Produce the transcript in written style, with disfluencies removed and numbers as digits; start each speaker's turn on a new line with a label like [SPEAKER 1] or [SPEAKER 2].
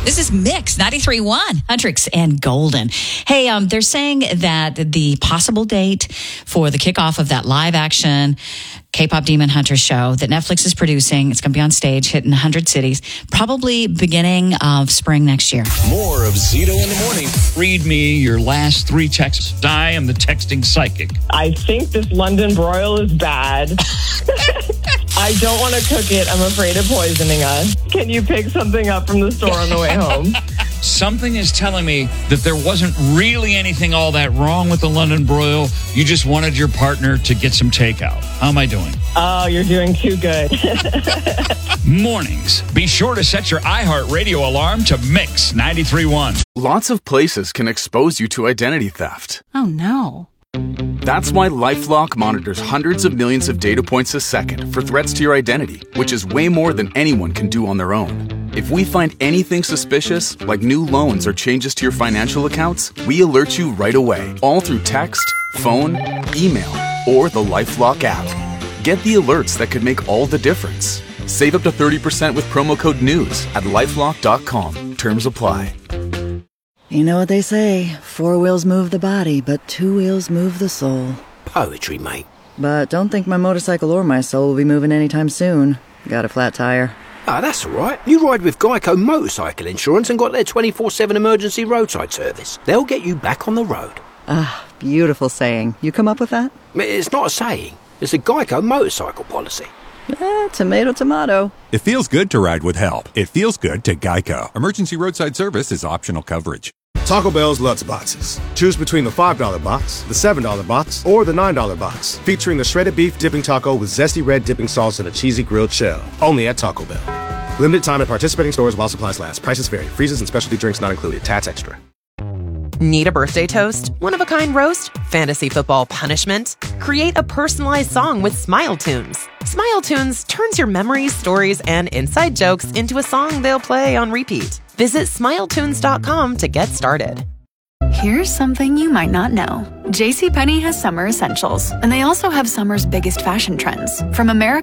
[SPEAKER 1] This is Mix 93.1, Huntrix and Golden. Hey, they're saying that the possible date for the kickoff of that live action K-pop Demon Hunter show that Netflix is producing, it's going to be on stage, hitting 100 cities, probably beginning of spring next year.
[SPEAKER 2] More of Zito in the morning.
[SPEAKER 3] Read me your last 3 texts. I am the texting psychic.
[SPEAKER 4] I think this London broil is bad. I don't want to cook it. I'm afraid of poisoning us. Can you pick something up from the store on the way home?
[SPEAKER 3] Something is telling me that there wasn't really anything all that wrong with the London broil. You just wanted your partner to get some takeout. How am I doing?
[SPEAKER 4] Oh, you're doing too good.
[SPEAKER 3] Mornings. Be sure to set your iHeartRadio alarm to Mix 93.1.
[SPEAKER 5] Lots of places can expose you to identity theft.
[SPEAKER 6] Oh, no.
[SPEAKER 5] That's why LifeLock monitors hundreds of millions of data points a second for threats to your identity, which is way more than anyone can do on their own. If we find anything suspicious, like new loans or changes to your financial accounts, we alert you right away, all through text, phone, email, or the LifeLock app. Get the alerts that could make all the difference. Save up to 30% with promo code NEWS at LifeLock.com. Terms apply.
[SPEAKER 7] You know what they say, 4 wheels move the body, but 2 wheels move the soul.
[SPEAKER 8] Poetry, mate.
[SPEAKER 7] But don't think my motorcycle or my soul will be moving anytime soon. Got a flat tire.
[SPEAKER 8] Ah, that's all right. You ride with Geico Motorcycle Insurance and got their 24/7 emergency roadside service. They'll get you back on the road.
[SPEAKER 7] Ah, beautiful saying. You come up with that?
[SPEAKER 8] It's not a saying. It's a Geico motorcycle policy.
[SPEAKER 7] Tomato, tomato.
[SPEAKER 9] It feels good to ride with help. It feels good to Geico. Emergency roadside service is optional coverage.
[SPEAKER 10] Taco Bell's Lutz Boxes. Choose between the $5 box, the $7 box, or the $9 box, featuring the shredded beef dipping taco with zesty red dipping sauce and a cheesy grilled shell. Only at Taco Bell. Limited time at participating stores while supplies last. Prices vary. Freezes and specialty drinks not included. Tats extra.
[SPEAKER 11] Need a birthday toast? One-of-a-kind roast? Fantasy football punishment? Create a personalized song with Smile Tunes. Smile Tunes turns your memories, stories, and inside jokes into a song they'll play on repeat. Visit SmileTunes.com to get started.
[SPEAKER 6] Here's something you might not know. JCPenney has summer essentials, and they also have summer's biggest fashion trends. From American